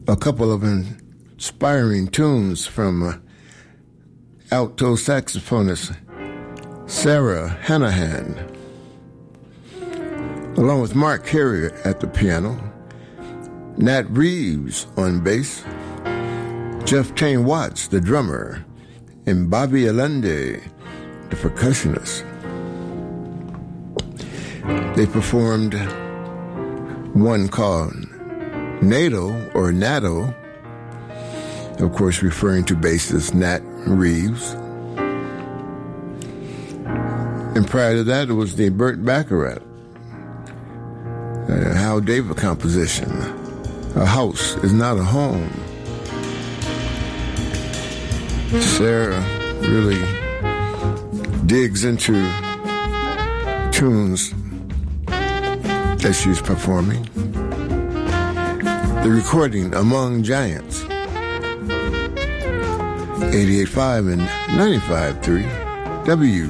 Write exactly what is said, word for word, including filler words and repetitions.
a couple of inspiring tunes from uh, alto saxophonist Sarah Hanahan, along with Mark Carrier at the piano, Nat Reeves on bass, Jeff Tane Watts, the drummer, and Bobby Allende, the percussionist. They performed one called NATO or NATO, of course referring to bassist Nat Reeves. And prior to that, it was the Burt Bacharach, uh, Hal David composition, A House is Not a Home. Sarah really digs into tunes that she's performing. The recording, Among Giants, eighty-eight point five and ninety-five point three W